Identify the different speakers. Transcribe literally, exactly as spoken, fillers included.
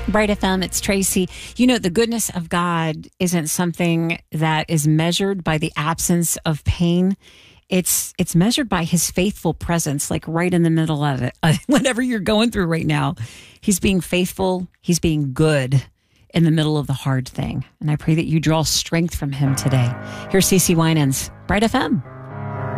Speaker 1: Bright F M, it's Tracy. You know, the goodness of God isn't something that is measured by the absence of pain. It's it's measured by his faithful presence, like right in the middle of it. Uh, whatever you're going through right now, he's being faithful. He's being good in the middle of the hard thing. And I pray that you draw strength from him today. Here's C C Winans, Bright F M.